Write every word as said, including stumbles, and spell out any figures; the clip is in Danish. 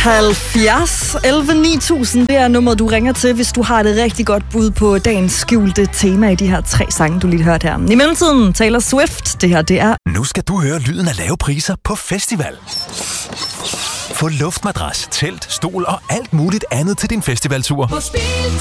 halvfjerds elleve ni tusind, det er nummeret, du ringer til, hvis du har det rigtig godt bud på dagens skjulte tema i de her tre sange, du lige hørt her. I mellemtiden Taylor Swift, det her, det er... Nu skal du høre lyden af lave priser på festival. Få luftmadras, telt, stol og alt muligt andet til din festivaltur.